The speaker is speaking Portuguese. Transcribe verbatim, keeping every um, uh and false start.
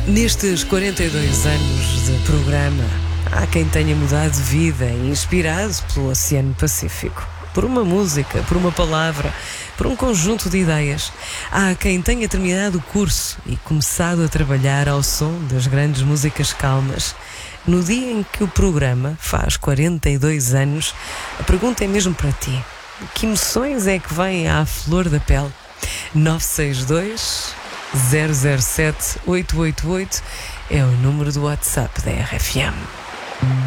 Nestes quarenta e dois anos de programa, há quem tenha mudado de vida, inspirado pelo Oceano Pacífico. Por uma música, por uma palavra, por um conjunto de ideias. Há quem tenha terminado o curso e começado a trabalhar ao som das grandes músicas calmas. No dia em que o programa faz quarenta e dois anos, a pergunta é mesmo para ti. Que emoções é que vêm à flor da pele? nove seis dois, zero zero sete, oito oito oito é o número do WhatsApp da R F M.